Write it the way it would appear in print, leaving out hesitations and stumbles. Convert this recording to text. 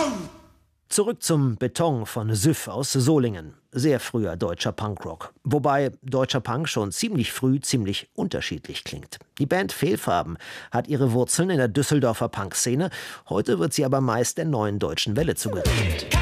Zurück zum Beton von Süff aus Solingen. Sehr früher deutscher Punkrock. Wobei deutscher Punk schon ziemlich früh ziemlich unterschiedlich klingt. Die Band Fehlfarben hat ihre Wurzeln in der Düsseldorfer Punkszene. Heute wird sie aber meist der Neuen Deutschen Welle zugerechnet.